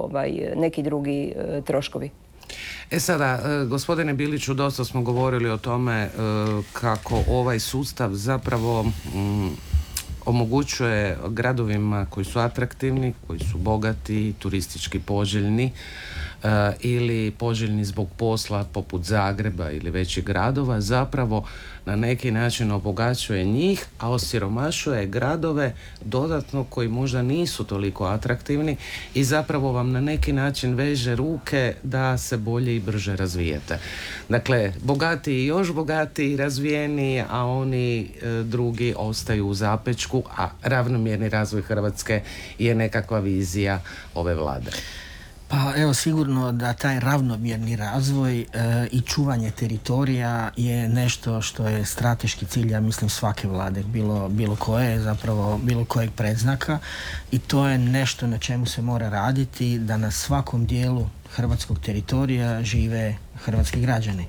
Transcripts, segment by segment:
neki drugi troškovi. Sada, gospodine Biliću, dosta smo govorili o tome kako ovaj sustav zapravo omogućuje gradovima koji su atraktivni, koji su bogati, turistički poželjni ili poželjni zbog posla poput Zagreba ili većih gradova, zapravo na neki način obogaćuje njih, a osiromašuje gradove dodatno koji možda nisu toliko atraktivni i zapravo vam na neki način veže ruke da se bolje i brže razvijete. Dakle, bogatiji još bogatiji, razvijeni, a oni drugi ostaju u zapečku, a ravnomjerni razvoj Hrvatske je nekakva vizija ove vlade. Pa evo, sigurno da taj ravnomjerni razvoj i čuvanje teritorija je nešto što je strateški cilj, ja mislim, svake vlade, bilo koje, zapravo bilo kojeg predznaka, i to je nešto na čemu se mora raditi, da na svakom dijelu hrvatskog teritorija žive hrvatski građani.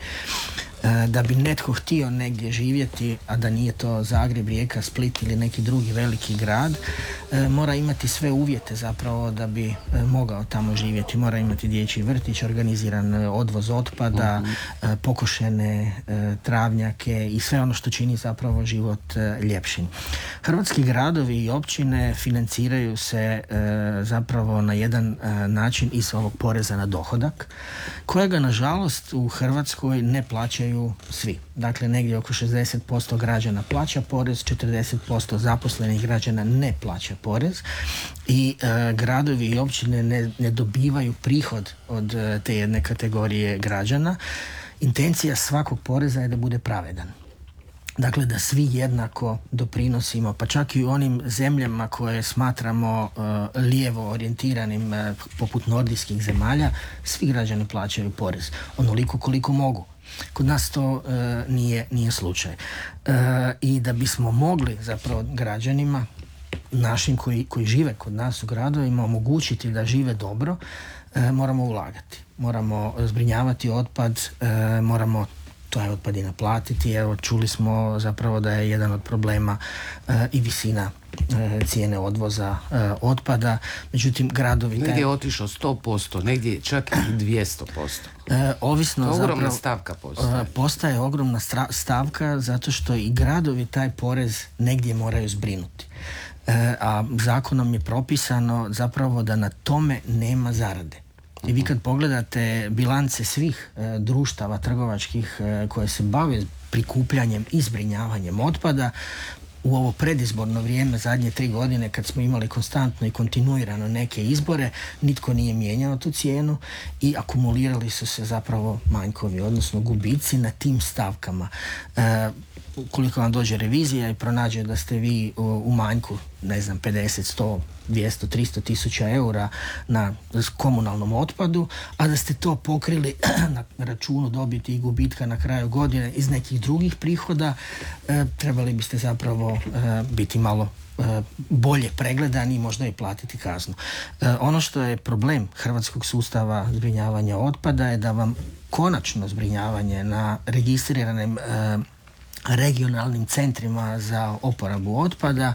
Da bi netko htio negdje živjeti, a da nije to Zagreb, Rijeka, Split ili neki drugi veliki grad, mora imati sve uvjete zapravo da bi mogao tamo živjeti. Mora imati dječji vrtić, organiziran odvoz otpada, pokošene travnjake i sve ono što čini zapravo život ljepšim. Hrvatski gradovi i općine financiraju se zapravo na jedan način iz ovog poreza na dohodak, kojega nažalost u Hrvatskoj ne plaćaju svi. Dakle, negdje oko 60% građana plaća porez, 40% zaposlenih građana ne plaća porez i gradovi i općine ne dobivaju prihod od te jedne kategorije građana. Intencija svakog poreza je da bude pravedan. Dakle, da svi jednako doprinosimo, pa čak i u onim zemljama koje smatramo lijevo orijentiranim, poput nordijskih zemalja, svi građani plaćaju porez onoliko koliko mogu. Kod nas to nije slučaj. I da bismo mogli zapravo građanima našim koji žive kod nas u gradovima omogućiti da žive dobro, moramo ulagati. Moramo zbrinjavati otpad, moramo taj otpad i naplatiti. Evo, čuli smo zapravo da je jedan od problema i visina cijene odvoza otpada. Međutim, gradovi... Negdje je otišao 100%, negdje čak i 200%. Ovisno ogromna zapravo, stavka postaje. Postaje ogromna stavka zato što i gradovi taj porez negdje moraju zbrinuti. A zakonom je propisano zapravo da na tome nema zarade. I vi kad pogledate bilance svih društava trgovačkih koje se bave prikupljanjem i zbrinjavanjem otpada, u ovo predizborno vrijeme, zadnje 3 godine, kad smo imali konstantno i kontinuirano neke izbore, nitko nije mijenjao tu cijenu i akumulirali su se zapravo manjkovi, odnosno gubici na tim stavkama. Ukoliko vam dođe revizija i pronađe da ste vi u manjku, ne znam, 50, 100, 200, 300 tisuća eura na komunalnom otpadu, a da ste to pokrili na računu dobiti i gubitka na kraju godine iz nekih drugih prihoda, trebali biste zapravo biti malo bolje pregledani i možda i platiti kaznu. Ono što je problem hrvatskog sustava zbrinjavanja otpada je da vam konačno zbrinjavanje na registriranim regionalnim centrima za oporabu otpada,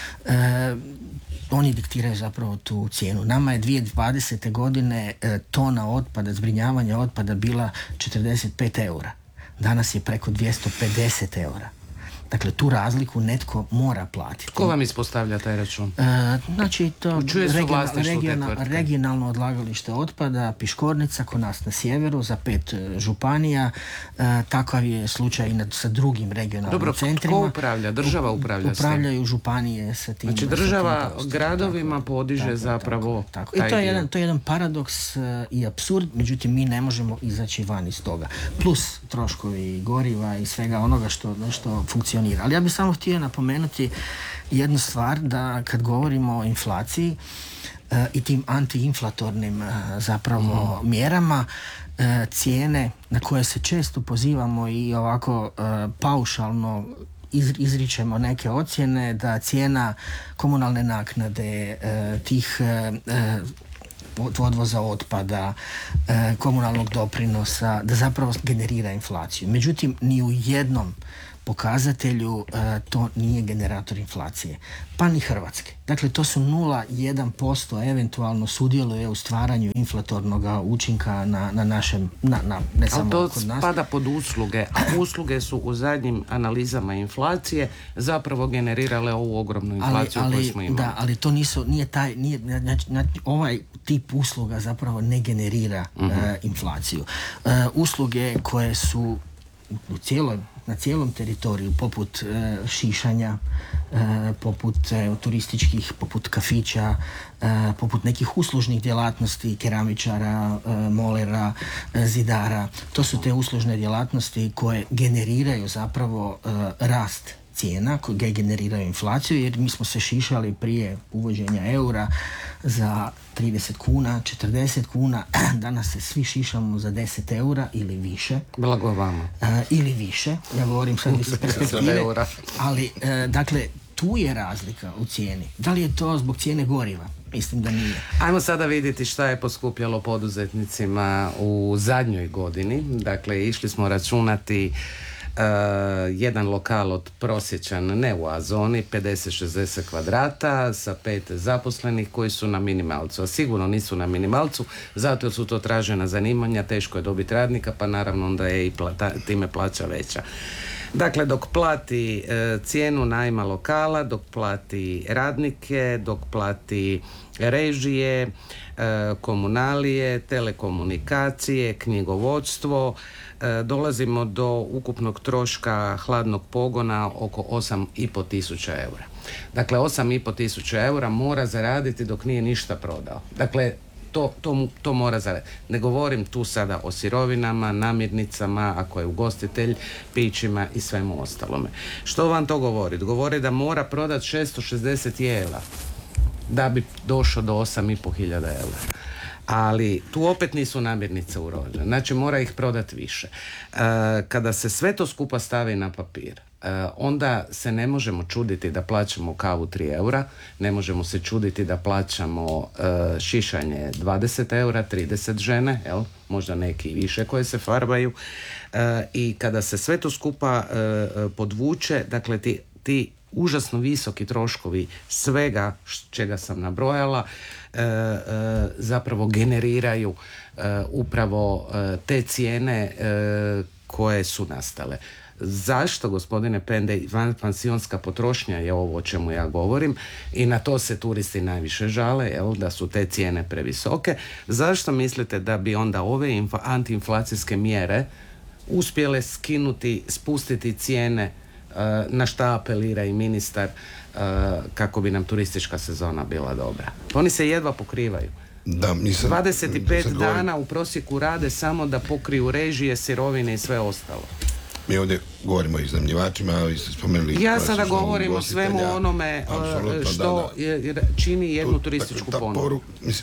oni diktiraju zapravo tu cijenu. Nama je 2020. godine tona otpada, zbrinjavanja otpada bila 45 eura. Danas je preko 250 eura. Dakle, tu razliku netko mora platiti. Ko vam ispostavlja taj račun? Znači, to regionalno odlagalište otpada, Piškornica, kod nas na sjeveru, za 5 županija. Takav je slučaj i sa drugim regionalnim centrima. Ko upravlja? Država upravlja s tim? Upravljaju županije sa tim. Znači, država gradovima podiže zapravo tako. I to je jedan paradoks i apsurd, međutim, mi ne možemo izaći van iz toga. Plus troškovi goriva i svega onoga što funkcionira. Ali ja bih samo htio napomenuti jednu stvar, da kad govorimo o inflaciji i tim antiinflatornim zapravo mjerama, cijene na koje se često pozivamo i ovako paušalno izričemo neke ocjene, da cijena komunalne naknade, tih odvoza otpada, komunalnog doprinosa, da zapravo generira inflaciju. Međutim, ni u jednom pokazatelju to nije generator inflacije. Pa ni Hrvatske. Dakle, to su 0,1% eventualno sudjeluje u stvaranju inflatornog učinka na našem, ne samo to kod nas. spada pod usluge, a usluge su u zadnjim analizama inflacije zapravo generirale ovu ogromnu inflaciju koju smo imali. Da, ali to ovaj tip usluga zapravo ne generira inflaciju. Usluge koje su na cijelom teritoriju, poput šišanja, poput turističkih, poput kafića, poput nekih uslužnih djelatnosti, keramičara, molera, zidara. To su te uslužne djelatnosti koje generiraju zapravo rast cijena, koje generiraju inflaciju, jer mi smo se šišali prije uvođenja eura za 30 kuna, 40 kuna, danas se svi šišamo za 10 eura ili više. Blago vama. Ili više, ja govorim sad iz perspektive, ali dakle, tu je razlika u cijeni. Da li je to zbog cijene goriva? Mislim da nije. Ajmo sada vidjeti šta je poskupjelo poduzetnicima u zadnjoj godini. Dakle, išli smo računati jedan lokal od prosječan, ne u A-zoni, 50-60 kvadrata sa 5 zaposlenih koji su na minimalcu, a sigurno nisu na minimalcu zato jer su to tražena zanimanja, teško je dobiti radnika, pa naravno onda je i time plaća veća. Dakle, dok plati cijenu najma lokala, dok plati radnike, dok plati režije, komunalije, telekomunikacije, knjigovodstvo, dolazimo do ukupnog troška hladnog pogona oko 8,5 tisuća eura. Dakle, 8,5 tisuća eura mora zaraditi dok nije ništa prodao. Dakle, to mora zaraditi. Ne govorim tu sada o sirovinama, namirnicama, ako je ugostitelj, pićima i svemu ostalome. Što vam to govori? Govori da mora prodati 660 jela da bi došao do 8,5 hiljada eura. Ali tu opet nisu namirnice urođene, znači mora ih prodati više. Kada se sve to skupa stavi na papir, onda se ne možemo čuditi da plaćamo kavu 3 eura, ne možemo se čuditi da plaćamo šišanje 20 eura, 30 žene, jel? Možda neki i više koje se farbaju. I kada se sve to skupa podvuče, dakle ti užasno visoki troškovi svega čega sam nabrojala zapravo generiraju upravo te cijene koje su nastale. Zašto, gospodine Pende, vanpansionska potrošnja je ovo o čemu ja govorim i na to se turisti najviše žale, jel, da su te cijene previsoke. Zašto mislite da bi onda ove antiinflacijske mjere uspjele spustiti cijene na šta apelira i ministar kako bi nam turistička sezona bila dobra? Oni se jedva pokrivaju. Da, 25 dana u prosjeku rade samo da pokriju režije, sirovine i sve ostalo. Mi ovdje govorimo o iznajmljivačima, vi ste spomenuli... Ja sada govorim o svemu onome što čini jednu turističku ponudu.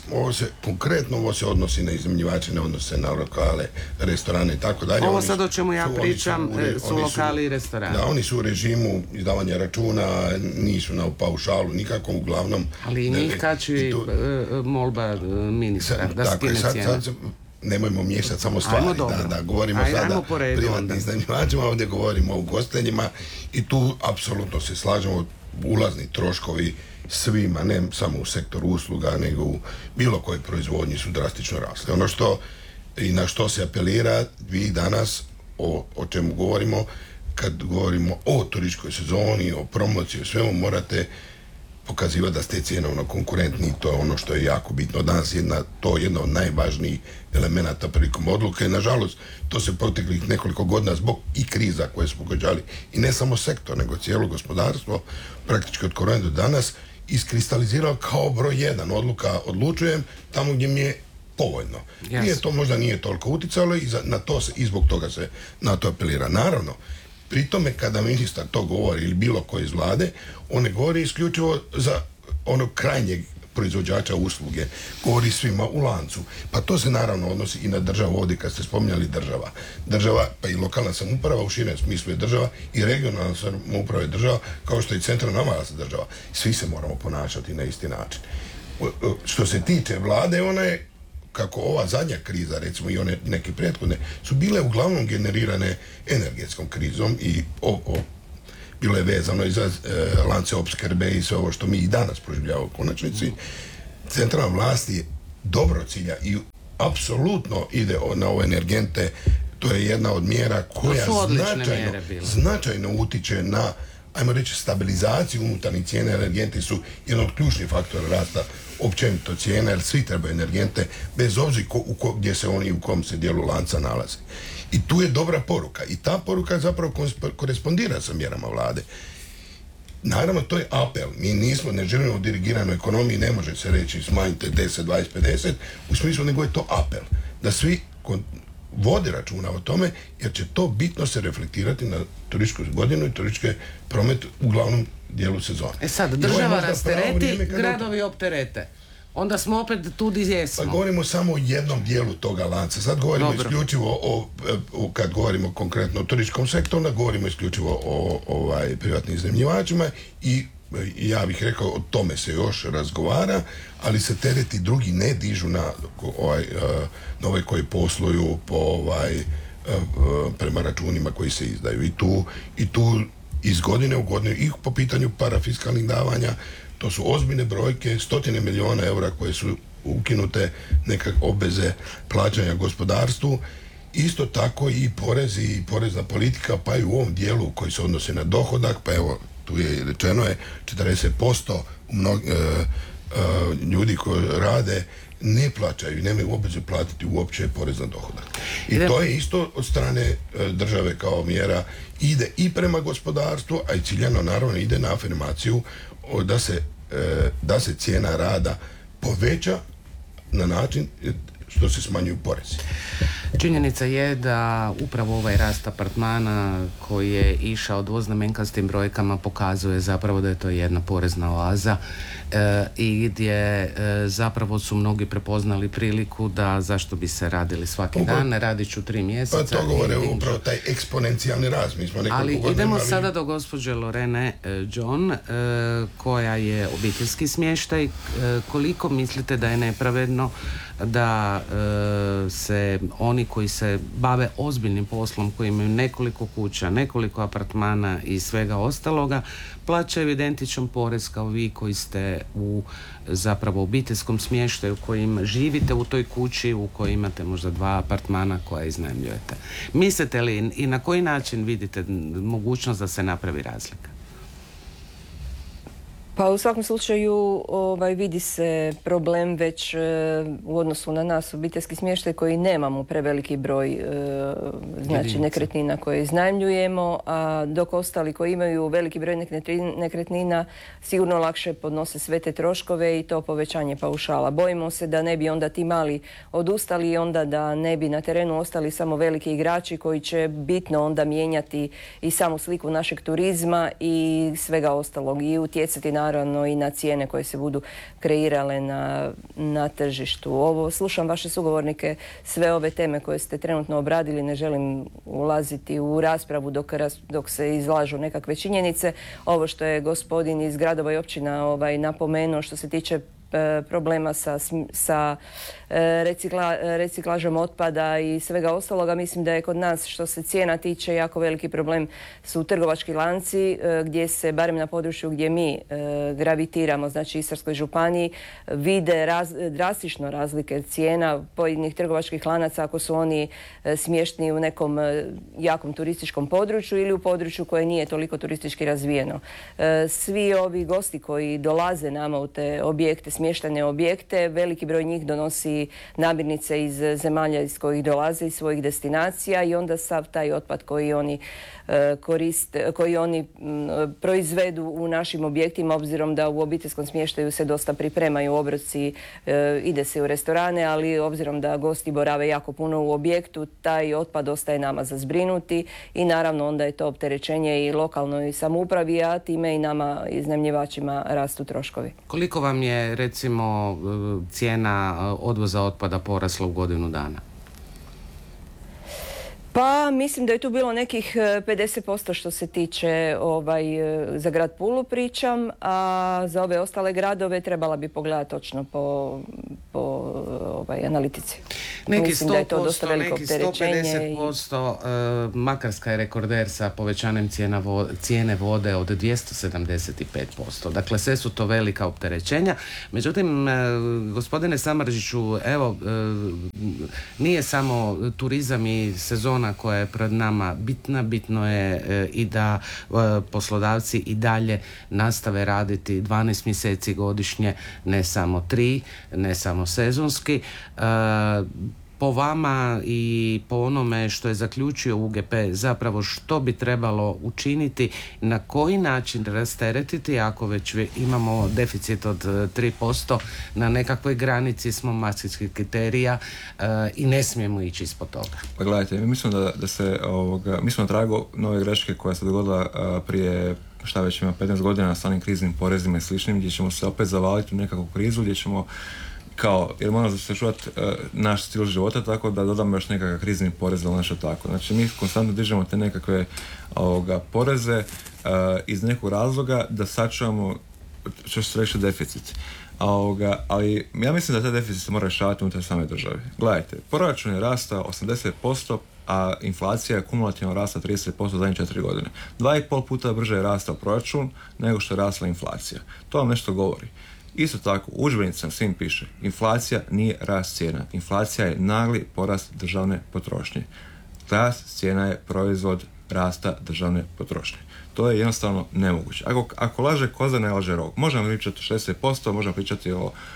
Ovo se odnosi na iznajmljivače, ne odnosi se na lokale, restorane i tako dalje. Ovo sad o čemu ja pričam su lokali i restorani. Da, oni su u režimu izdavanja računa, nisu na paušalu nikako, uglavnom... Ali njih kači molba ministra da skine cijene. Nemojmo miješati samo stvari, da govorimo sada o privatnim iznajmljivačima, ovdje govorimo o ugostiteljima i tu apsolutno se slažemo, ulazni troškovi svima, ne samo u sektoru usluga, nego u bilo kojoj proizvodnji su drastično rasli. Ono što i na što se apelira, vi danas o čemu govorimo, kad govorimo o turističkoj sezoni, o promociji, o svemu, morate pokazivati da ste cijenovno konkurentni, to je ono što je jako bitno. Danas je to jedna od najvažnijih elemenata prilikom odluke. Nažalost, to se proteklih nekoliko godina zbog i kriza koje su pogađali i ne samo sektor, nego cijelo gospodarstvo, praktički od korone do danas, iskristalizirao kao broj 1. Odluka odlučujem tamo gdje mi je povoljno. To možda nije toliko uticalo i zbog toga se na to apelira. Naravno, pri tome kada ministar to govori ili bilo ko iz vlade, on ne govori isključivo za onog krajnjeg proizvođača usluge, govori svima u lancu. Pa to se naravno odnosi i na državu ovdje kad ste spominjali država. Država, pa i lokalna samouprava u širem smislu je država i regionalna samouprava je država, kao što je centralna vlast država. Svi se moramo ponašati na isti način. Što se tiče vlade, ona je kako ova zadnja kriza, recimo i one neke prethodne, su bile uglavnom generirane energetskom krizom i bilo je vezano i za lance opskrbe i sve ovo što mi i danas proživljavamo u konačnici. Centralna vlast je dobro cilja i apsolutno ide na ove energente. To je jedna od mjera koja značajno utiče na, ajmo reći, stabilizaciju unutarnjih cijena. Energenti su jedan od ključnih faktora rasta općenito cijena, jer svi trebaju energente, bez obzira gdje se oni, u kom se dijelu lanca nalaze. I tu je dobra poruka. I ta poruka zapravo korespondira sa mjerama vlade. Naravno, to je apel. Mi ne želimo dirigiranu ekonomiji, ne može se reći smanjite 10, 20, 50, u smislu, nego je to apel. Da svi vode računa o tome, jer će to bitno se reflektirati na turističku godinu i turistički promet u glavnom dijelu sezone. Sad, država rastereti, gradovi opterete. Onda smo opet tu gdje jesmo. Pa govorimo samo o jednom dijelu toga lanca. Sad govorimo isključivo kad govorimo konkretno o turističkom sektoru, govorimo isključivo o privatnim iznajmljivačima i ja bih rekao, o tome se još razgovara, ali se tereti drugi ne dižu na ove koji posluju prema računima koji se izdaju. I tu iz godine u godinu i po pitanju parafiskalnih davanja, to su ozbiljne brojke, 100 milijuna eura koje su ukinute, neke obveze plaćanja gospodarstvu. Isto tako i porezi i porezna politika, pa i u ovom dijelu koji se odnosi na dohodak, pa evo, tu je rečeno 40% ljudi koji rade ne plaćaju i nemaju obvezu platiti uopće porez na dohodak. I to je isto od strane države kao mjera, ide i prema gospodarstvu, a i ciljano naravno ide na afirmaciju da se cijena rada poveća na način što se smanjuju porezi. Činjenica je da upravo ovaj rast apartmana koji je išao dvoznamenkastim brojkama pokazuje zapravo da je to jedna porezna oaza i gdje zapravo su mnogi prepoznali priliku da zašto bi se radili svaki dan, radit ću 3 mjeseca. Pa to govore upravo taj eksponencijalni rast. Ali idemo sada do gospođe Lorene John, koja je obiteljski smještaj. Koliko mislite da je nepravedno da se oni koji se bave ozbiljnim poslom, koji imaju nekoliko kuća, nekoliko apartmana i svega ostaloga, plaćaju identičan porez kao vi koji ste u zapravo obiteljskom smještaju, kojim živite u toj kući, u kojoj imate možda 2 apartmana koja iznajmljujete. Mislite li i na koji način vidite mogućnost da se napravi razlika? Pa u svakom slučaju vidi se problem već u odnosu na nas obiteljski smještaj koji nemamo preveliki broj nekretnina koje iznajmljujemo, a dok ostali koji imaju veliki broj nekretnina sigurno lakše podnose sve te troškove i to povećanje paušala. Bojimo se da ne bi onda ti mali odustali i onda da ne bi na terenu ostali samo veliki igrači koji će bitno onda mijenjati i samu sliku našeg turizma i svega ostalog i utjecati naravno i na cijene koje se budu kreirale na tržištu. Slušam vaše sugovornike, sve ove teme koje ste trenutno obradili, ne želim ulaziti u raspravu dok se izlažu nekakve činjenice. Ovo što je gospodin iz gradova i općina napomenuo što se tiče problema sa reciklažom otpada i svega ostaloga. Mislim da je kod nas što se cijena tiče jako veliki problem su trgovački lanci gdje se, barem na području gdje mi gravitiramo, znači Istarskoj županiji, vide drastično razlike cijena pojedinih trgovačkih lanaca ako su oni smješteni u nekom jakom turističkom području ili u području koje nije toliko turistički razvijeno. Svi ovi gosti koji dolaze nama u te objekte, smještene objekte, veliki broj njih donosi namirnice iz zemalja iz kojih dolaze, iz svojih destinacija i onda sav taj otpad koji oni koji oni proizvedu u našim objektima, obzirom da u obiteljskom smještaju se dosta pripremaju obroci, ide se u restorane, ali obzirom da gosti borave jako puno u objektu, taj otpad ostaje nama za zbrinuti i naravno onda je to opterećenje i lokalnoj samoupravi, a time i nama iznajmljivačima rastu troškovi. Koliko vam je recimo cijena odvoza otpada porasla u godinu dana? Pa mislim da je tu bilo nekih 50% što se tiče za grad Pulu pričam, a za ove ostale gradove trebala bi pogledati točno po analitici. Neki mislim 100%, da je to dosta veliko neki opterećenje. 150%, Makarska je rekorder sa povećanjem cijene vode od 275%. Dakle, sve su to velika opterećenja. Međutim, gospodine Samardžiću, evo, nije samo turizam i sezona koja je pred nama bitna. Bitno je i da poslodavci i dalje nastave raditi 12 mjeseci godišnje, ne samo 3, ne samo sezonski. Po vama i po onome što je zaključio UGP, zapravo što bi trebalo učiniti, na koji način rasteretiti ako već imamo deficit od 3%, na nekakvoj granici smo mastrihtskih kriterija i ne smijemo ići ispod toga. Pa gledajte, mi mislimo da se mi smo na tragu nove greške koja se dogodila prije šta već ima 15 godina s onim kriznim porezima i sličnim, gdje ćemo se opet zavaliti u nekakvu krizu, gdje ćemo jer moramo sačuvati naš stil života, tako da dodamo još nekakav krizni porez ili nešto tako. Znači mi konstantno dižemo te nekakve poreze iz nekog razloga da sačuvamo što se reći deficit. Ali ja mislim da taj deficit se mora rješavati unutar same države. Gledajte, proračun je rastao 80%, a inflacija je kumulativno rasta 30% zadnjih 4 godine. 2,5 puta brže je rastao proračun nego što je rasla inflacija. To vam nešto govori. Isto tako, u udžbenicima svim piše, inflacija nije rast cijena. Inflacija je nagli porast državne potrošnje. Rast cijena je proizvod rasta državne potrošnje. To je jednostavno nemoguće. Ako laže koza, ne laže rog. Možemo pričati o 60%, možemo pričati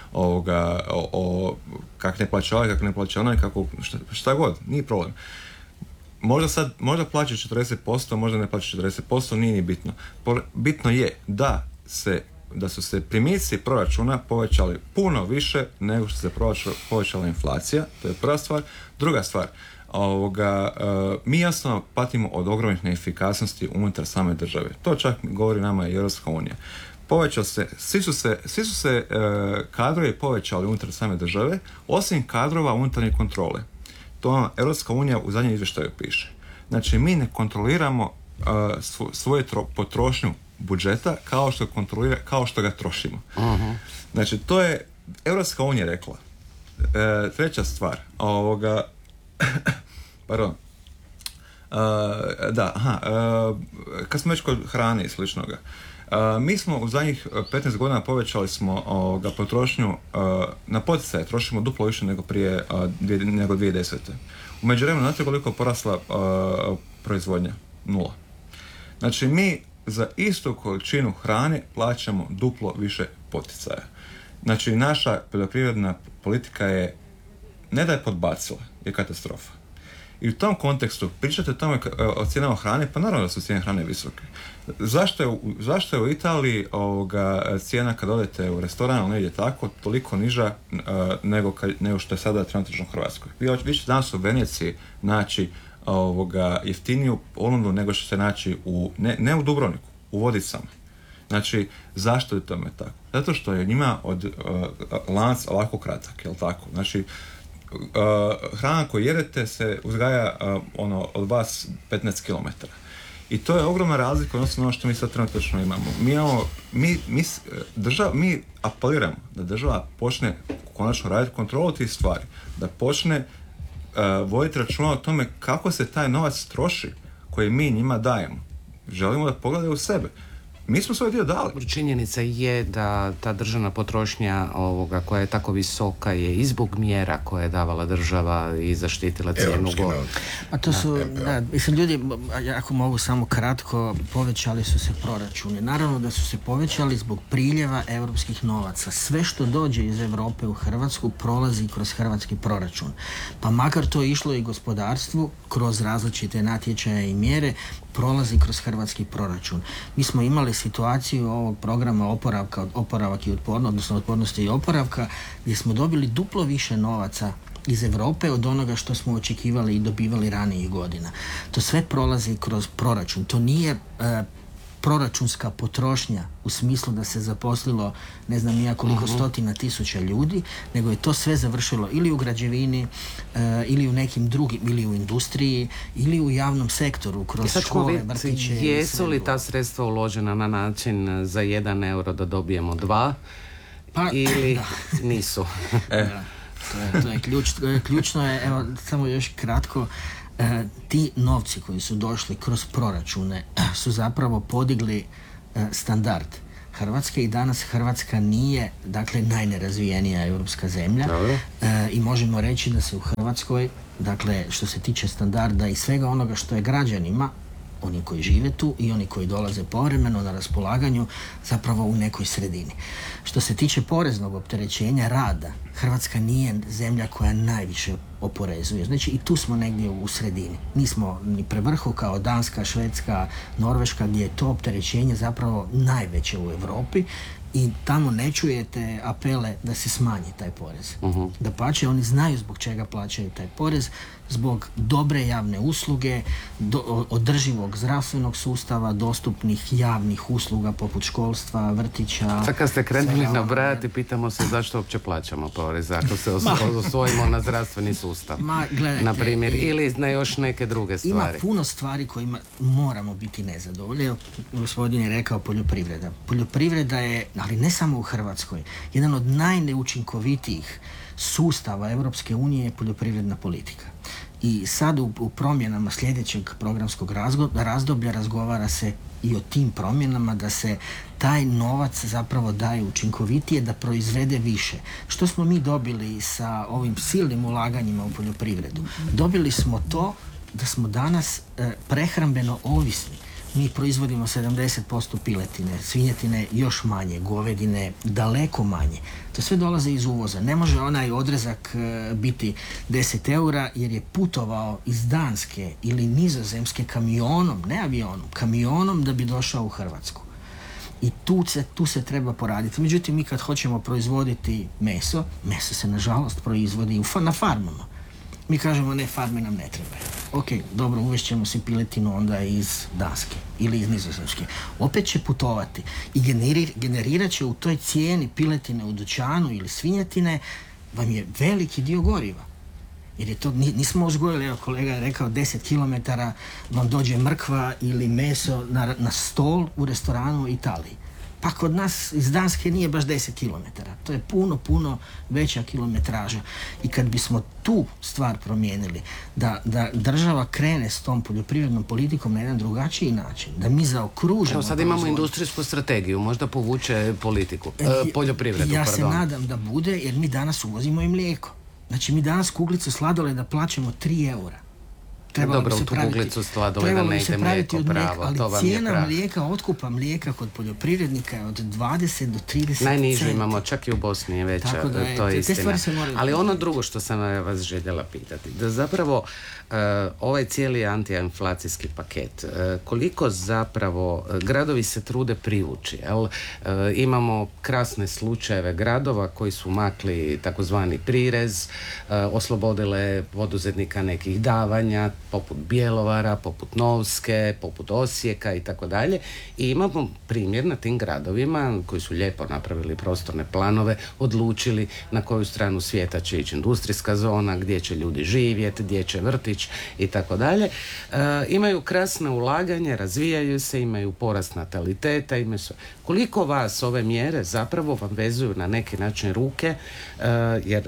o kak ne plaća ovaj, kak ne plaća onaj, šta god, nije problem. Možda plaća 40%, možda ne plaća 40%, nije ni bitno. Bitno je da su se primici proračuna povećali puno više nego što se povećala inflacija, to je prva stvar. Druga stvar, mi jasno patimo od ogromnih neefikasnosti unutar same države. To čak govori nama i Europska unija. Svi su se kadrovi povećali unutar same države, osim kadrova unutarnje kontrole. To vam Europska unija u zadnjem izvještaju piše. Znači, mi ne kontroliramo svoju potrošnju budžeta kao što ga trošimo. Uh-huh. Znači, to je Europska unija rekla. Treća stvar, pardon. Kad smo već kod hrane i sličnoga, mi smo u zadnjih 15 godina povećali smo potrošnju na poticaje, trošimo duplo više nego nego 2010. U međuvremenu, znate koliko je porasla proizvodnja? 0. Znači, mi za istu količinu hrane plaćamo duplo više poticaja. Znači, naša poljoprivredna politika je, ne da je podbacila, je katastrofa. I u tom kontekstu pričate o cijenama hrane, pa naravno da su cijene hrane visoke. Zašto je u Italiji cijena kad odete u restoran ili negdje tako toliko niža nego što je sada trenutno u Hrvatskoj? Vi ćete danas u Veneciji naći jeftiniju ponudu nego što se naći ne u Dubrovniku, u Vodicama. Znači, zašto je tome tako? Zato što je njima lanac ovako kratak, jel tako? Znači, hrana koju jedete se uzgaja od vas 15 km. I to je ogromna razlika odnosno ono što mi sad trenutno imamo. Mi apeliramo da država počne konačno raditi kontrolu tih stvari, da počne voditi računa o tome kako se taj novac troši koji mi njima dajemo. Želimo da pogledaju u sebe. Mi smo svoj dio dali. Činjenica je da ta državna potrošnja koja je tako visoka je i zbog mjera koje je davala država i zaštitila cijenu gore. A to su, ljudi, ako mogu samo kratko, povećali su se proračuni. Naravno da su se povećali zbog priljeva europskih novaca. Sve što dođe iz Europe u Hrvatsku prolazi kroz hrvatski proračun. Pa makar to išlo i gospodarstvu, kroz različite natječaje i mjere, prolazi kroz hrvatski proračun. Mi smo imali situaciju ovog programa oporavak i otpornost, odnosno otpornosti i oporavka, gdje smo dobili duplo više novaca iz Europe od onoga što smo očekivali i dobivali ranijih godina. To sve prolazi kroz proračun. To nije proračunska potrošnja u smislu da se zaposlilo ne znam nija koliko stotina tisuća ljudi, nego je to sve završilo ili u građevini, ili u nekim drugim, ili u industriji, ili u javnom sektoru, kroz škole, vrtiće. Jesu li ta sredstva uložena na način za 1 euro da dobijemo 2 ili nisu? To je ključno je, evo, samo još kratko, ti novci koji su došli kroz proračune su zapravo podigli standard Hrvatske i danas Hrvatska nije, dakle, najnerazvijenija europska zemlja. I možemo reći da se u Hrvatskoj, dakle, što se tiče standarda i svega onoga što je građanima, oni koji žive tu i oni koji dolaze povremeno na raspolaganju, zapravo u nekoj sredini. Što se tiče poreznog opterećenja rada, Hrvatska nije zemlja koja najviše oporezuje. Znači i tu smo negdje u sredini. Nismo ni pre vrhu kao Danska, Švedska, Norveška, gdje je to opterećenje zapravo najveće u Europi i tamo ne čujete apele da se smanji taj porez. Dapače, oni znaju zbog čega plaćaju taj porez, zbog dobre javne usluge, održivog zdravstvenog sustava, dostupnih javnih usluga poput školstva, vrtića. Sad kad ste krenuli nabrajati, pitamo se zašto uopće plaćamo porez, ako se osvojimo na zdravstveni sustav. Na primjer, ili na još neke druge stvari. Ima puno stvari kojima moramo biti nezadovoljni. Gospodin je rekao poljoprivreda. Poljoprivreda je, ali ne samo u Hrvatskoj, jedan od najneučinkovitijih sustava Europske unije je poljoprivredna politika. I sad u promjenama sljedećeg programskog razdoblja razgovara se i o tim promjenama, da se taj novac zapravo daje učinkovitije, da proizvede više. Što smo mi dobili sa ovim silnim ulaganjima u poljoprivredu? Dobili smo to da smo danas prehrambeno ovisni. Mi proizvodimo 70% piletine, svinjetine još manje, govedine daleko manje. To sve dolaze iz uvoza. Ne može onaj odrezak biti 10 eura jer je putovao iz Danske ili Nizozemske kamionom, ne avionom, kamionom da bi došao u Hrvatsku. I tu se treba poraditi. Međutim, mi kad hoćemo proizvoditi meso se nažalost proizvodi na farmama. Mi kažemo ne, farme nam ne trebaju. Ok, dobro, uvešćemo si piletinu onda iz Danske ili iz Nizozemske. Opet će putovati i generirat će u toj cijeni piletine u dućanu ili svinjetine vam je veliki dio goriva. Jer je to, nismo uzgojili, evo kolega je rekao, 10 km vam dođe mrkva ili meso na stol u restoranu u Italiji. Pa kod nas iz Danske nije baš 10 km. To je puno veća kilometraža. I kad bismo tu stvar promijenili, da država krene s tom poljoprivrednom politikom na jedan drugačiji način, da mi zaokružimo... Evo sad imamo industrijsku strategiju, možda povuče poljoprivredu. Ja se nadam da bude, jer mi danas uvozimo i mlijeko. Znači mi danas kuglicu sladoleda plaćamo 3 eura. Dobro, u tu kuglicu sladoleda ne ide mlijeko pravo. Ali cijena mlijeka, otkupa mlijeka kod poljoprivrednika je od 20 do 30 najnižu centi. Imamo, čak i u Bosni je veća, to je istina. Ali ono drugo što sam vas željela pitati, da zapravo ovaj cijeli antiinflacijski paket, koliko zapravo gradovi se trude privući, jel? Imamo krasne slučajeve gradova koji su makli takozvani prirez, oslobodile poduzetnika nekih davanja, poput Bjelovara, poput Novske, poput Osijeka i tako dalje. I imamo primjer na tim gradovima koji su lijepo napravili prostorne planove, odlučili na koju stranu svijeta će ići industrijska zona, gdje će ljudi živjeti, gdje će vrtić i tako dalje. Imaju krasne ulaganje, razvijaju se, imaju porast nataliteta, imaju sve. Koliko vas ove mjere zapravo vam vezuju na neki način ruke jer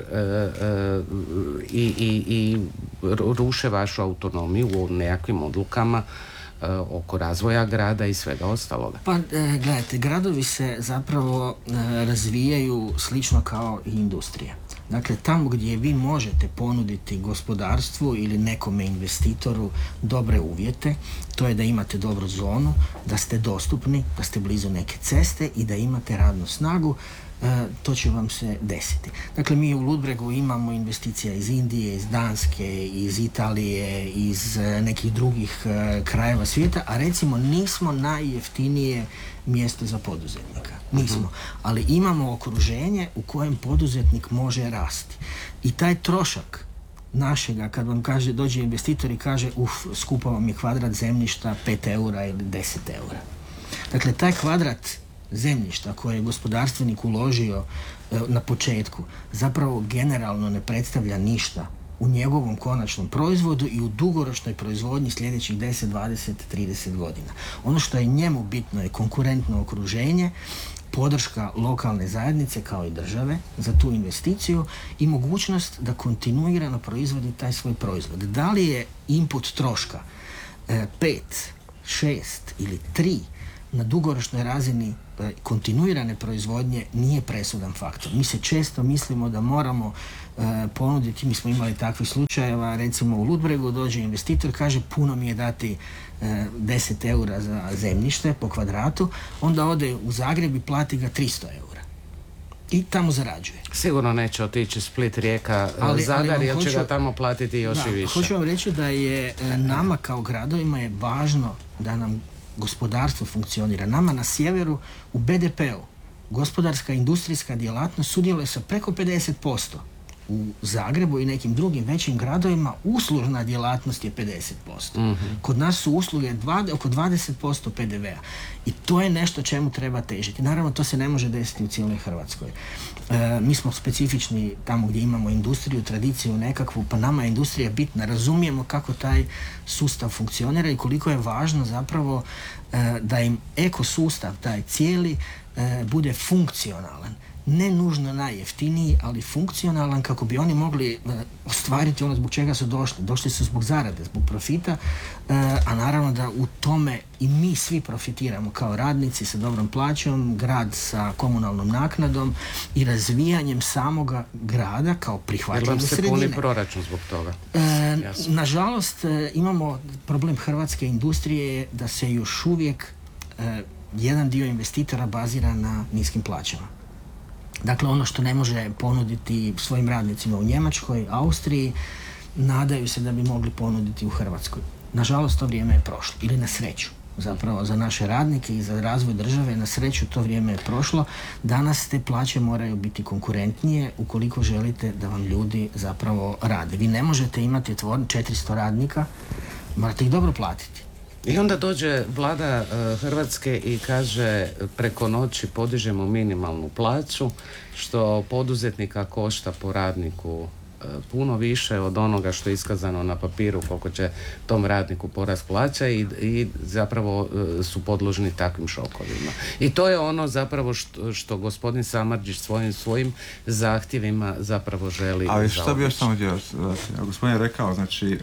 i ruše vašu autonomiju u nekakvim odlukama oko razvoja grada i svega ostaloga? Pa gledajte, gradovi se zapravo razvijaju slično kao i industrija. Dakle, tamo gdje vi možete ponuditi gospodarstvu ili nekome investitoru dobre uvjete, to je da imate dobru zonu, da ste dostupni, da ste blizu neke ceste i da imate radnu snagu, to će vam se desiti. Dakle, mi u Ludbregu imamo investicija iz Indije, iz Danske, iz Italije, iz nekih drugih krajeva svijeta, a recimo nismo najjeftinije mjesto za poduzetnika. Nismo. Ali imamo okruženje u kojem poduzetnik može rasti. I taj trošak našega, kad vam kaže, dođe investitor i kaže skupo vam je kvadrat zemljišta 5 eura ili 10 eura. Dakle, taj kvadrat zemljišta koje je gospodarstvenik uložio na početku zapravo generalno ne predstavlja ništa u njegovom konačnom proizvodu i u dugoročnoj proizvodnji sljedećih 10, 20, 30 godina. Ono što je njemu bitno je konkurentno okruženje, podrška lokalne zajednice kao i države za tu investiciju i mogućnost da kontinuirano proizvodi taj svoj proizvod. Da li je input troška 5, 6 ili 3 na dugoročnoj razini kontinuirane proizvodnje nije presudan faktor. Mi se često mislimo da moramo ponuditi, mi smo imali takvih slučajeva, recimo u Ludbregu dođe investitor, kaže puno mi je dati 10 eura za zemljište po kvadratu, onda ode u Zagreb i plati ga 300 eura. I tamo zarađuje. Sigurno neće otići Split, Rijeka, Zadar, jer će ga tamo platiti još i više. Hoću vam reći da je nama kao gradovima je važno da nam gospodarstvo funkcionira. Nama na sjeveru u BDP-u gospodarska industrijska djelatnost sudjeluje sa preko 50%. U Zagrebu i nekim drugim većim gradovima uslužna djelatnost je 50%. Kod nas su usluge oko 20% PDV-a. I to je nešto čemu treba težiti. Naravno, to se ne može desiti u cijeloj Hrvatskoj. Mi smo specifični tamo gdje imamo industriju, tradiciju nekakvu, pa nama je industrija bitna. Razumijemo kako taj sustav funkcionira i koliko je važno zapravo da im ekosustav, taj cijeli, bude funkcionalan. Ne nužno najjeftiniji, ali funkcionalan kako bi oni mogli ostvariti ono zbog čega su došli. Došli su zbog zarade, zbog profita, a naravno da u tome i mi svi profitiramo kao radnici sa dobrom plaćom, grad sa komunalnom naknadom i razvijanjem samoga grada kao prihvatljive sredine. Jer vam se puni proračun zbog toga? Nažalost, imamo problem hrvatske industrije da se još uvijek jedan dio investitora bazira na niskim plaćama. Dakle, ono što ne može ponuditi svojim radnicima u Njemačkoj, Austriji, nadaju se da bi mogli ponuditi u Hrvatskoj. Nažalost, to vrijeme je prošlo. Ili na sreću. Zapravo, za naše radnike i za razvoj države, na sreću to vrijeme je prošlo. Danas te plaće moraju biti konkurentnije ukoliko želite da vam ljudi zapravo rade. Vi ne možete imati 400 radnika, morate ih dobro platiti. I onda dođe vlada Hrvatske i kaže preko noći podižemo minimalnu plaću, što poduzetnika košta po radniku puno više od onoga što je iskazano na papiru koliko će tom radniku porast plaća i zapravo su podložni takvim šokovima. I to je ono zapravo što gospodin Samardžić svojim zahtjevima zapravo želi. Ali šta bi još samo htio? Gospodin je rekao znači,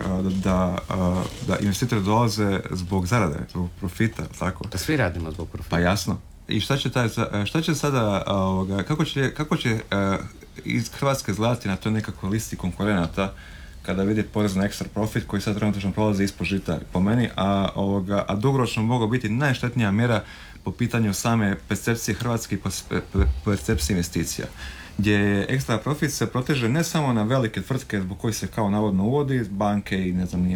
da investitori dolaze zbog zarade, zbog profita, tako? Da svi radimo zbog profita. Pa jasno. I šta će sada, kako će iz Hrvatske izgledati na toj nekakvoj listi konkurenata kada vidi porez na ekstra profit koji sad trenutno prolazi ispod žita po meni, a dugoročno mogao biti najštetnija mjera po pitanju same percepcije Hrvatske i percepcije investicija, gdje ekstra profit se proteže ne samo na velike tvrtke zbog kojih se kao navodno uvodi, banke i ne znam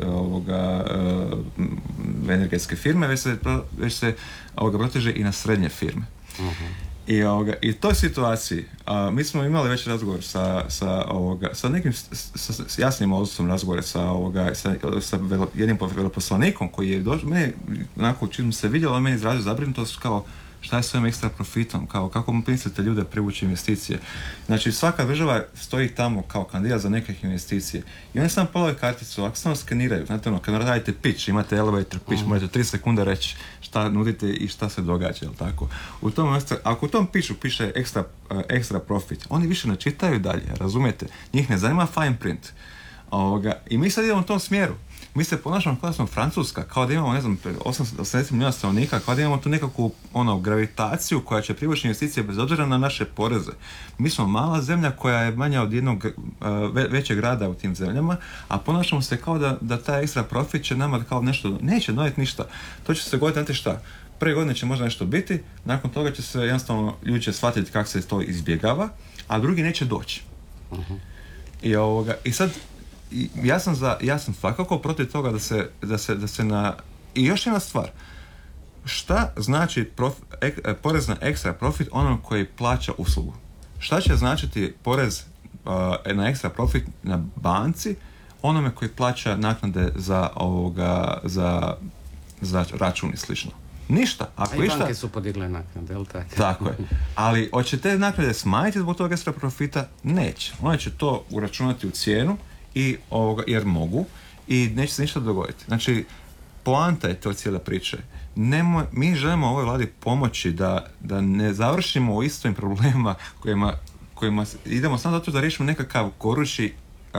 energetske firme, već se proteže i na srednje firme. Uh-huh. I toj situaciji mi smo imali već razgovor sa nekim s jasnim odnosom razgovore sa jednim veleposlanikom koji je došao, meni onako čim se vidjelo, on meni izrazio zabrinutost kao šta je s ovim ekstra profitom, kao kako mislite ljude privući investicije. Znači svaka država stoji tamo kao kandidat za neke investicije i oni samo polovi karticu, ako samo skeniraju, znate ono, kad radite pitch, imate elevator pitch, možete 3 sekunde reći šta nudite i šta se događa, jel tako? Ako u tom pitchu piše ekstra profit, oni više ne čitaju dalje, razumijete? Njih ne zanima fine print. I mi sad idemo u tom smjeru. Mi se ponašamo kao da smo Francuska, kao da imamo, ne znam, 80 milijuna stanovnika, kao da imamo tu nekakvu gravitaciju koja će privući investicije bez obzira na naše poreze. Mi smo mala zemlja koja je manja od jednog većeg grada u tim zemljama, a ponašamo se kao da taj ekstra profit će nama kao nešto, neće donijeti ništa. To će se goditi, znate šta, prve godine će možda nešto biti, nakon toga će se jednostavno ljudi će shvatiti kako se to izbjegava, a drugi neće doći. Uh-huh. I sad ja sam svakako protiv toga da se na... I još jedna stvar. Šta znači porez na ekstra profit onom koji plaća uslugu? Šta će značiti porez na ekstra profit na banci onome koji plaća naknade za račun i slično? Ništa. Ako i banke su podigle naknade, jel tako? Tako je. Ali hoće te naknade smanjiti zbog toga ekstra profita? Neće. One će to uračunati u cijenu jer mogu i neće se ništa dogoditi. Znači, poanta je to cijela priča. Mi želimo ovoj vladi pomoći da ne završimo u istim problemima kojima idemo samo zato da riješimo nekakav gorući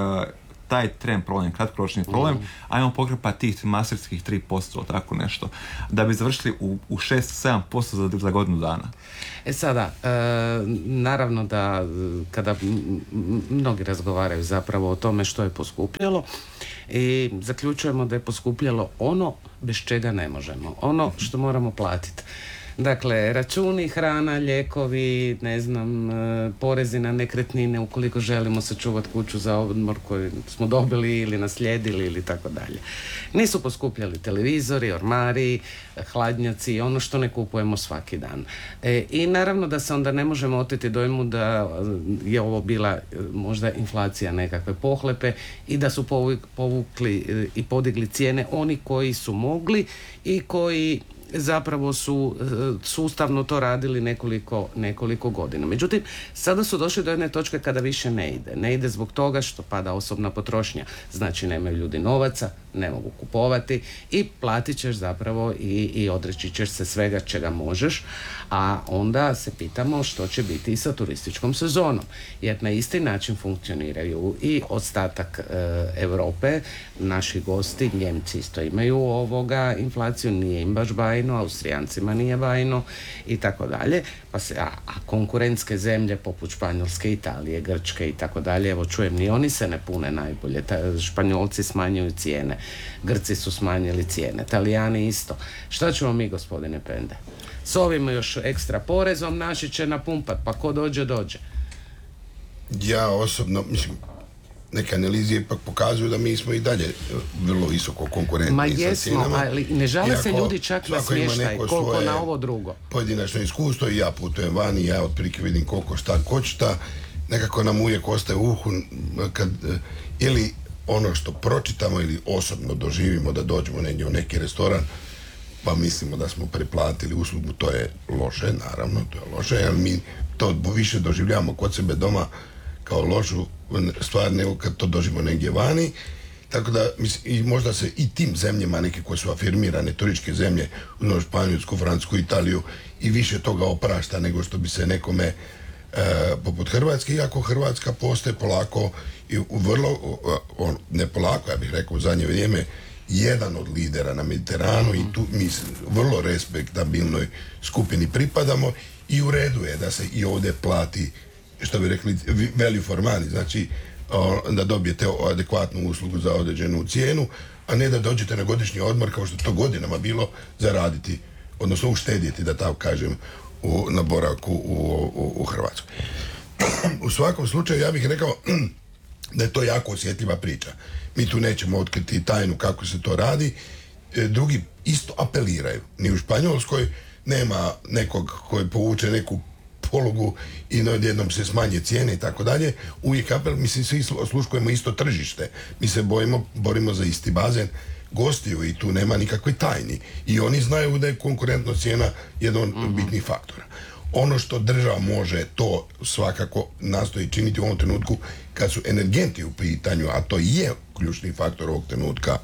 taj trend problem, kratkoročni problem, ajmo pokrpati tih masterskih 3%, tako nešto, da bi završili u 6-7% za godinu dana. Sada, naravno da kada mnogi razgovaraju zapravo o tome što je poskupljalo i zaključujemo da je poskupljalo ono bez čega ne možemo, ono što moramo platiti. Dakle, računi, hrana, lijekovi, ne znam, porezi na nekretnine ukoliko želimo sačuvati kuću za odmor koju smo dobili ili naslijedili ili tako dalje. Nisu poskupljali televizori, ormari, hladnjaci, ono što ne kupujemo svaki dan. I naravno da se onda ne možemo oteti dojmu da je ovo bila možda inflacija nekakve pohlepe i da su povukli i podigli cijene oni koji su mogli i koji zapravo su sustavno to radili nekoliko godina. Međutim, sada su došli do jedne točke kada više ne ide. Ne ide zbog toga što pada osobna potrošnja. Znači, nemaju ljudi novaca, ne mogu kupovati i platit ćeš zapravo i odreći ćeš se svega čega možeš, a onda se pitamo što će biti i sa turističkom sezonom. Jer na isti način funkcioniraju i ostatak Europe, naši gosti, Njemci isto imaju inflaciju, nije im baš bajno, Austrijancima nije bajno i tako dalje. A konkurentske zemlje poput Španjolske, Italije, Grčke i tako dalje, evo čujem, ni oni se ne pune najbolje. Španjolci smanjuju cijene, Grci su smanjili cijene, Talijani isto. Šta ćemo mi, gospodine Pende? S ovim još ekstra porezom naši će napumpat, pa ko dođe. Ja osobno, neke analize ipak pokazuju da mi smo i dalje vrlo visoko konkurentni sa cijenama. Ali ne žale se ljudi čak na smještaj, koliko na ovo drugo. Pojedinačno iskustvo i ja putujem vani, ja otprilike vidim koliko šta košta, nekako nam uvijek ostaje u uhu ili ono što pročitamo ili osobno doživimo da dođemo negdje u neki restoran pa mislimo da smo preplatili uslugu, to je loše, naravno, to je loše, jer mi to više doživljavamo kod sebe doma kao lošu stvar nego kad to doživimo negdje vani. Tako da, i možda se i tim zemljama, neke koje su afirmirane turističke zemlje, u Španjolsku, Francusku, Italiju, i više toga oprašta nego što bi se nekome poput Hrvatske, iako Hrvatska postaje polako i vrlo, ne polako, ja bih rekao u zadnje vrijeme, jedan od lidera na Mediteranu i tu mi vrlo respektabilnoj skupini pripadamo i u redu je da se i ovdje plati, što bi rekli, value for money, znači da dobijete adekvatnu uslugu za određenu cijenu, a ne da dođete na godišnji odmor kao što to godinama bilo zaraditi, odnosno uštedjeti, da tako kažem, na boravku u Hrvatskoj. U svakom slučaju ja bih rekao da je to jako osjetljiva priča. Mi tu nećemo otkriti tajnu kako se to radi. Drugi isto apeliraju. Ni u Španjolskoj nema nekog koji povuče neku polugu i odjednom se smanje cijene i tako dalje. Uvijek apel, mislim, svi osluškujemo isto tržište. Mi se borimo za isti bazen gostiju i tu nema nikakve tajni. I oni znaju da je konkurentna cijena jedan od bitnih faktora. Ono što država može, to svakako nastoji činiti u ovom trenutku kad su energenti u pitanju, a to je ključni faktor ovog trenutka,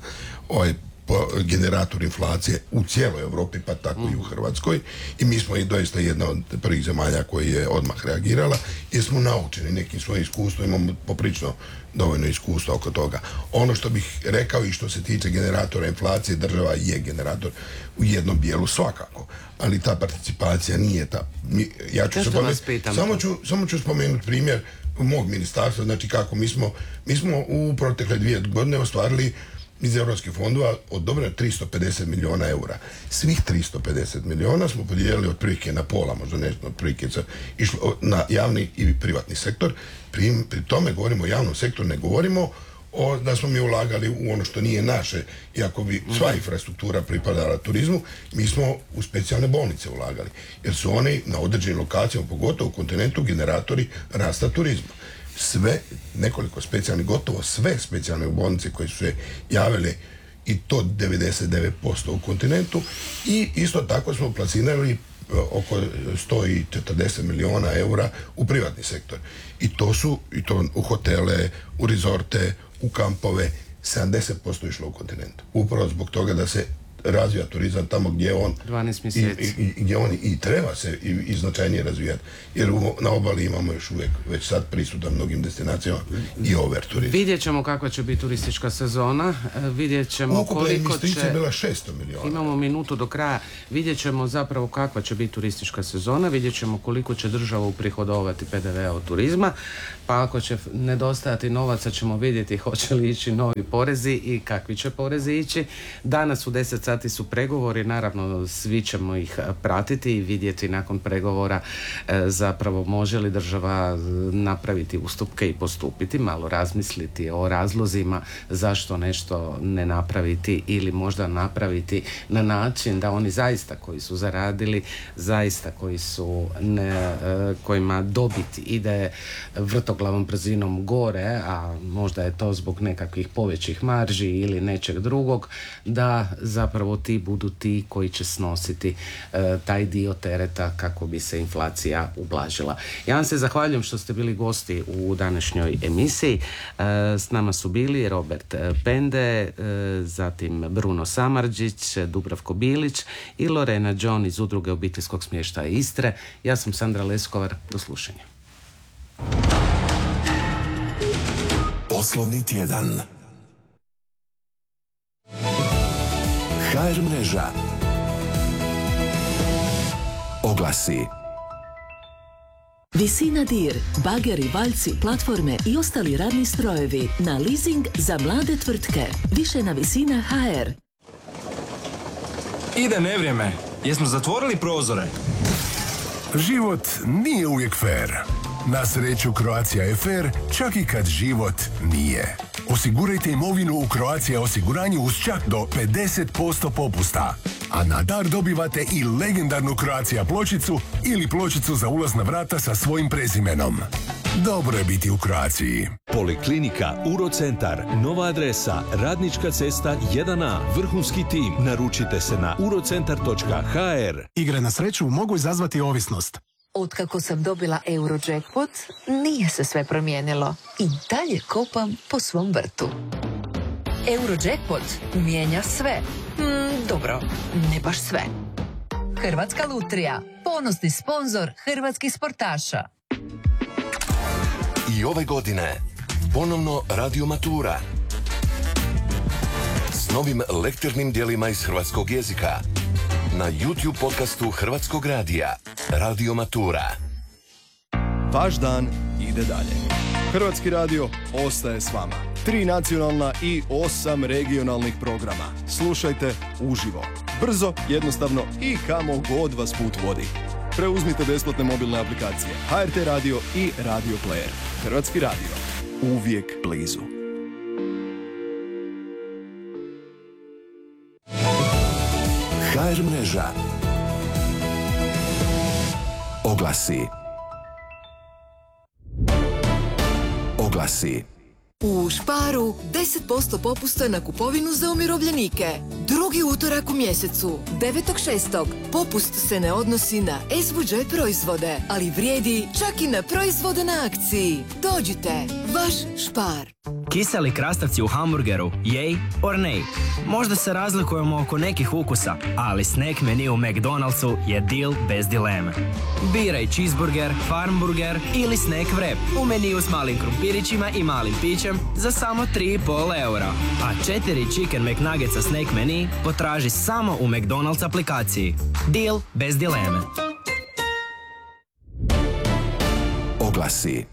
generator inflacije u cijeloj Europi, pa tako i u Hrvatskoj, i mi smo i doista jedna od prvih zemalja koji je odmah reagirala, jer smo naučeni nekim svojim iskustvom, imamo poprično dovoljno iskustva oko toga. Ono što bih rekao i što se tiče generatora inflacije, država je generator u jednom dijelu svakako, ali ta participacija nije ta. Ja ću samo ću spomenuti primjer mog ministarstva, znači kako mi smo u protekle 2 godine ostvarili iz europskih fondova odobreno 350 milijuna eura. Svih 350 milijuna smo podijelili otprilike na pola, možda nešto otprilike išlo na javni i privatni sektor. Pri tome govorimo o javnom sektoru, ne govorimo da smo mi ulagali u ono što nije naše, iako bi sva infrastruktura pripadala turizmu, mi smo u specijalne bolnice ulagali, jer su oni na određenim lokacijama, pogotovo u kontinentu, generatori rasta turizma. Nekoliko specijalnih, gotovo sve specijalne bolnice koje su se javile i to 99% u kontinentu, i isto tako smo plasirali oko 140 milijuna eura u privatni sektor. I to u hotele, u rezorte, u kampove, 70% išlo u kontinentu. Upravo zbog toga da se razvija turizam tamo gdje on 12 mjeseci. Gdje on i treba se i značajnije razvijati. Jer na obali imamo još uvijek već sad prisutan mnogim destinacijama i over turizam. Vidjet ćemo kakva će biti turistička sezona, vidjet ćemo koliko će... Ukupna bila 600 milijuna. Imamo minutu do kraja, vidjet ćemo zapravo kakva će biti turistička sezona, vidjet ćemo koliko će država uprihodovati PDV-a od turizma, pa ako će nedostajati novaca ćemo vidjeti hoće li ići novi porezi i kakvi će porezi ići. Danas u 10 sati su pregovori, naravno svi ćemo ih pratiti i vidjeti nakon pregovora zapravo može li država napraviti ustupke i postupiti, malo razmisliti o razlozima zašto nešto ne napraviti ili možda napraviti na način da oni zaista koji su zaradili, zaista koji su kojima dobit ide vrtoglavom brzinom gore, a možda je to zbog nekakvih povećih marži ili nečeg drugog, da zapravo ti budu ti koji će snositi taj dio tereta kako bi se inflacija ublažila. Ja vam se zahvaljujem što ste bili gosti u današnjoj emisiji. S nama su bili Robert Pende, zatim Bruno Samardžić, Dubravko Bilić i Lorena John iz Udruge obiteljskog smještaja Istre. Ja sam Sandra Leskovar. Do slušanja. Poslovni tjedan. HR mreža. Oglasi. Visina dir, bageri, valjci, platforme i ostali radni strojevi na leasing za mlade tvrtke. Više na Visina HR. Ide nevrijeme. Jesmo zatvorili prozore? Život nije uvijek fair. Na sreću Croatia je fair, čak i kad život nije. Osigurajte imovinu u Croatia osiguranju uz čak do 50% popusta. A na dar dobivate i legendarnu Croatia pločicu ili pločicu za ulaz na vrata sa svojim prezimenom. Dobro je biti u Croaciji. Poliklinika Urocentar. Nova adresa Radnička cesta 1A. Vrhunski tim. Naručite se na urocentar.hr. Igre na sreću mogu izazvati ovisnost. Otkako sam dobila Eurojackpot, nije se sve promijenilo. I dalje kopam po svom vrtu. Eurojackpot mijenja sve. Dobro, ne baš sve. Hrvatska lutrija, ponosni sponzor hrvatskih sportaša. I ove godine ponovno Radio Matura s novim lektirnim dijelima iz hrvatskog jezika na YouTube podcastu Hrvatskog radija Radio Matura. Vaš dan ide dalje. Hrvatski radio ostaje s vama. 3 nacionalna i 8 regionalnih programa. Slušajte uživo, brzo, jednostavno i kamo god vas put vodi. Preuzmite besplatne mobilne aplikacije HRT Radio i Radio Player. Hrvatski radio. Uvijek blizu. HR mreža. Oglasi. Oglasi. U Sparu 10% popusta na kupovinu za umirovljenike. Drugi utorak u mjesecu, 9.6. Popust se ne odnosi na SBG proizvode, ali vrijedi čak i na proizvode na akciji. Dođite, vaš Spar. Kiseli krastavci u hamburgeru, yay or nay? Možda se razlikujemo oko nekih ukusa, ali snack menu u McDonald'su je deal bez dileme. Biraj cheeseburger, farmburger ili snack wrap u meniju s malim krumpirićima i malim pićem za samo 3,5 eura. A 4 Chicken McNuggetsa snack menu potraži samo u McDonald's aplikaciji. Deal bez dileme. Oglasi.